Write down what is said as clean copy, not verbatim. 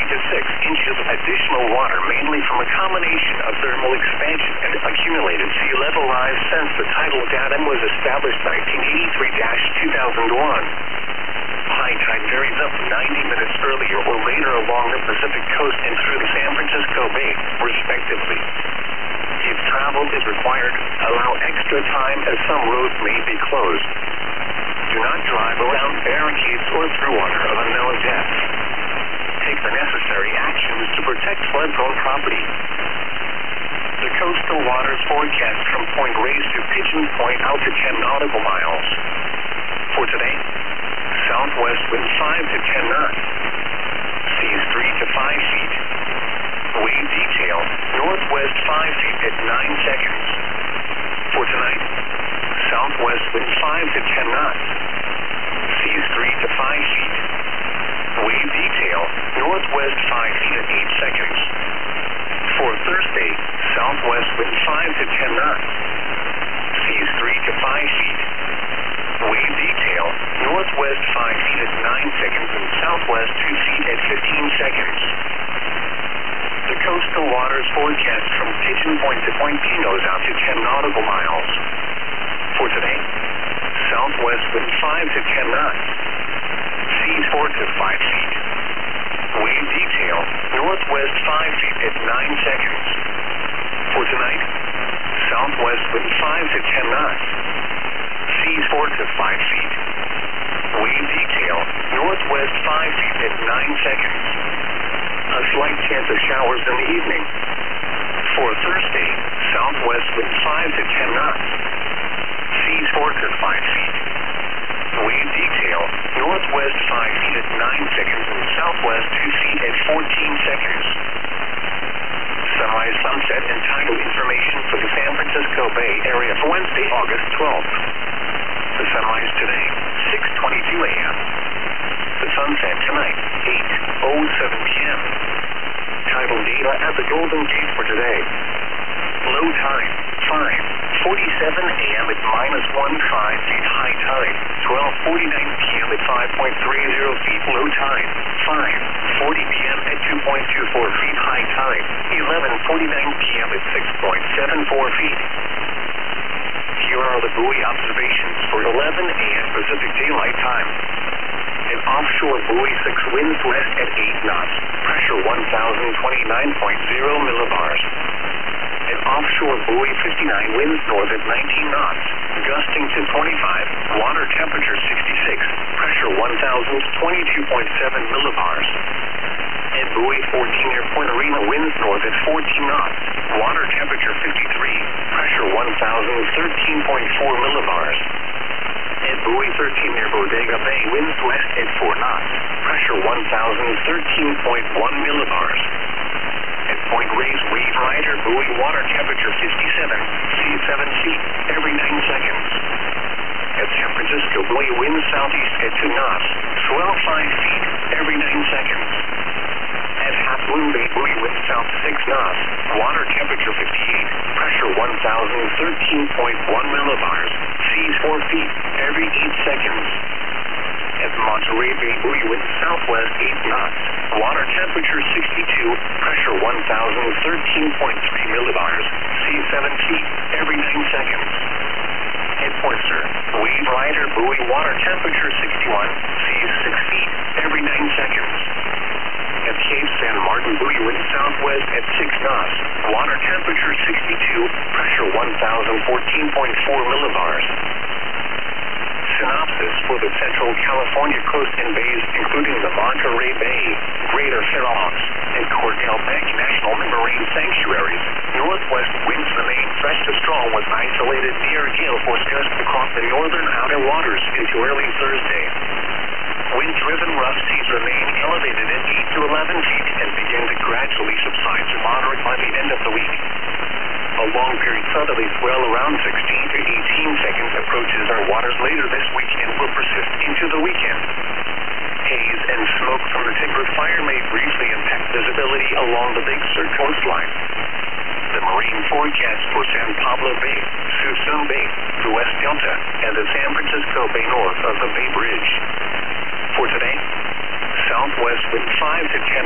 to 6 inches of additional water, mainly from a combination of thermal expansion and accumulated sea level rise since the tidal datum was established 1983-2001. High tide varies up 90 minutes earlier or later along the Pacific coast and through the San Francisco Bay, respectively. If travel is required, allow extra time as some roads may be closed. Do not drive around barricades or through water of unknown depth. Take the necessary actions to protect flood-prone property. The coastal waters forecast from Point Reyes to Pigeon Point out to 10 nautical miles. For today, southwest wind 5 to 10 knots. Seas 3 to 5 feet. Wave detail, northwest 5 feet at 9 seconds. For tonight, southwest wind 5 to 10 knots. Seas 3 to 5 feet. Wave detail, northwest 5 feet at 8 seconds. For Thursday, southwest wind 5 to 10 knots. Seas 3 to 5 feet. Wave detail, northwest 5 feet at 9 seconds and southwest 2 feet at 15 seconds. The coastal waters forecast from Pigeon Point to Point Pinos out to 10 nautical miles. For today, southwest wind 5 to 10 knots. Seas 4 to 5 feet. Wave detail, northwest 5 feet at 9 seconds. For tonight, southwest wind 5 to 10 knots. Seas 4 to 5 feet. Wave detail, northwest 5 feet at 9 seconds. A slight chance of showers in the evening. For Thursday, southwest wind 5 to 10 knots. Seas 4 to 5 feet. Wave detail, northwest 5 feet at 9 seconds and southwest 2 feet at 14 seconds. Sunrise, sunset, and tidal information for the San Francisco Bay Area for Wednesday, August 12th. The sunrise today, 6:22 a.m. The sunset tonight, 8:07 p.m. Tidal data at the Golden Gate for today. Low tide, 5:47 a.m. at -1.5 feet. High tide, 12:49 p.m. at 5.30 feet. Low tide, 5:40 p.m. at 2.24 feet. High tide, 11:49 p.m. at 6.74 feet. Here are the buoy observations for 11 a.m. Pacific Daylight Time. An offshore buoy 6 winds west at 8 knots, pressure 1,029.0 millibars. An offshore buoy 59 winds north at 19 knots, gusting to 25, water temperature 66, pressure 1,022.7 millibars. And buoy 14 near Point Arena winds north at 14 knots, water temperature 53, pressure 1,013.4 millibars. And buoy 13 near Bodega Bay winds west at 4 knots, pressure 1,013.1 millibars. At Point Reyes Wave Rider buoy water temperature 57, seas 7 feet every 9 seconds. At San Francisco buoy winds southeast at 2 knots, swell 5 feet every 9 seconds. At Half Moon Bay buoy winds south 6 knots, water temperature 58, pressure 1,013.1 millibars, seas 4 feet every 8 seconds. At Monterey Bay buoy winds southwest 8 knots, water temperature 62, pressure 1,013.3 millibars, seas 7 feet every 9 seconds. At Point Sur, Wave Rider buoy water temperature 61, seas 6 feet every 9 seconds. At Cape San Martin buoy winds southwest at 6 knots, water temperature 62, pressure 1,014.4 millibars. Synopsis for the Central California coast and bays, including the Monterey Bay, Greater Fair Oaks, and Cordell Bank National Marine Sanctuaries. Northwest winds remain fresh to strong with isolated near gale force gusts across the northern outer waters into early Thursday. Wind-driven rough seas remain elevated at 8 to 11 feet and begin to gradually subside to moderate by the end of the week. A long-period southerly swell around 16 to 18 seconds approaches our waters later this week and will persist into the weekend. Haze and smoke from the timber fire may briefly impact visibility along the Big Sur coastline. The marine forecast for San Pablo Bay, Suisun Bay, the West Delta, and the San Francisco Bay north of the Bay Bridge. For today, southwest wind 5 to 10